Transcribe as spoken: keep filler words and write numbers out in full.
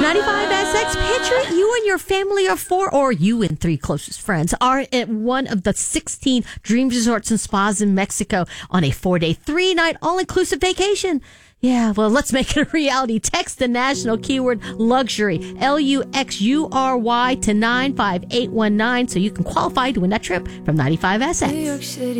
ninety-five S X, picture it. You and your family of four, or you and three closest friends, are at one of the sixteen dream resorts and spas in Mexico on a four-day, three-night, all-inclusive vacation. Yeah, well, let's make it a reality. Text the national keyword luxury, L U X U R Y, to nine five eight one nine so you can qualify to win that trip from ninety-five S X.